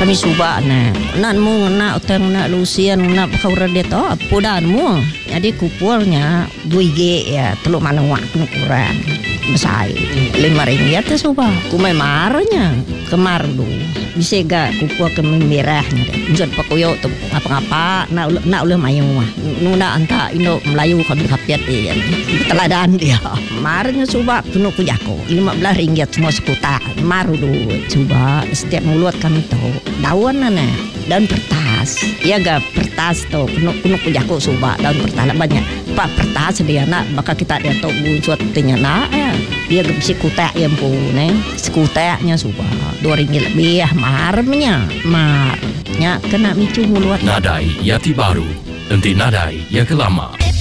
kami suba nak mu nak utang nak lusian nak kau redet pudan mu jadi kupulnya 2G ya teluk mana waktu kurang besar RM5 tu suba ku mai marnya kemar du bisa gak kupul ke merahnya deh pakuyo tu apa nak ulah mayu mah nuna anta Indo Melayu kau kapiat dia teladan dia marnya suba penuh ku jako RM15 semua sekuta maru du coba setiap mulut kami tahu daun daun pertas ya gak pertas tuh penuh ku jako suba daun pertas banyak pak pertas dia nak bakal kita dia tahu buat tinya nak dia gak bisa kutak yang pun sekutaknya suba RM2 lebih marnya kena micu mulut Nadai Yati Baru, nanti nadai yang kelama.